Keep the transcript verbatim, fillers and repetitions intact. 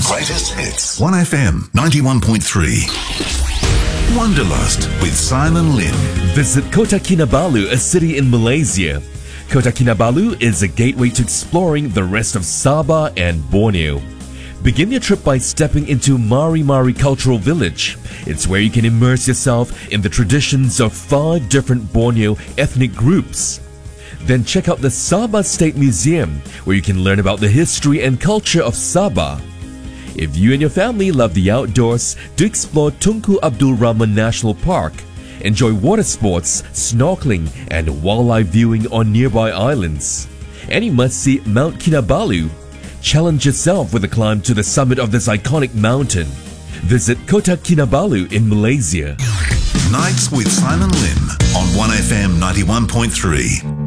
Greatest hits. one F M ninety-one point three. Wanderlust with Simon Lim. Visit Kota Kinabalu, a city in Malaysia. Kota Kinabalu is a gateway to exploring the rest of Sabah and Borneo. Begin your trip by stepping into Mari Mari Cultural Village. It's where you can immerse yourself in the traditions of five different Borneo ethnic groups. Then check out the Sabah State Museum, where you can learn about the history and culture of Sabah. If you and your family love the outdoors, do explore Tunku Abdul Rahman National Park. Enjoy water sports, snorkeling, and wildlife viewing on nearby islands. And you must see Mount Kinabalu. Challenge yourself with a climb to the summit of this iconic mountain. Visit Kota Kinabalu in Malaysia. Nights with Simon Lim on one F M ninety-one point three.